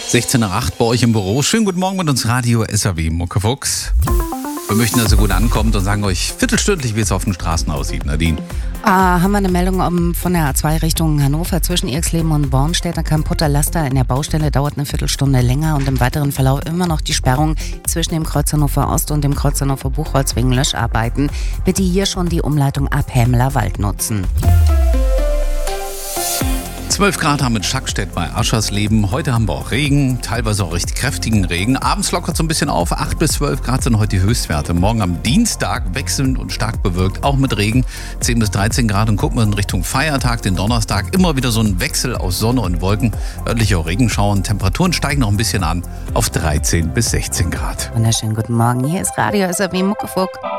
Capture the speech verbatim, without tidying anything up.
sechzehn Uhr acht bei euch im Büro. Schönen guten Morgen mit uns Radio S R W Muckefuchs. Wir möchten, dass ihr gut ankommt und sagen euch viertelstündlich, wie es auf den Straßen aussieht. Nadine. Ah, haben wir eine Meldung um, von der A zwei Richtung Hannover zwischen Irxleben und Bornstedt. Da kam Laster in der Baustelle, dauert eine Viertelstunde länger und im weiteren Verlauf immer noch die Sperrung zwischen dem Kreuz Hannover Ost und dem Kreuz Hannover Buchholz wegen Löscharbeiten. Bitte hier schon die Umleitung ab Hämeler-Wald nutzen. zwölf Grad haben in Schackstedt bei Aschersleben. Heute haben wir auch Regen, teilweise auch recht kräftigen Regen. Abends lockert so ein bisschen auf. acht bis zwölf Grad sind heute die Höchstwerte. Morgen am Dienstag wechselnd und stark bewölkt, auch mit Regen. zehn bis dreizehn Grad. Und gucken wir in Richtung Feiertag, den Donnerstag. Immer wieder so ein Wechsel aus Sonne und Wolken. Örtlich auch Regenschauern. Temperaturen steigen noch ein bisschen an auf dreizehn bis sechzehn Grad. Wunderschönen guten Morgen. Hier ist Radio S R W Muckefuchs.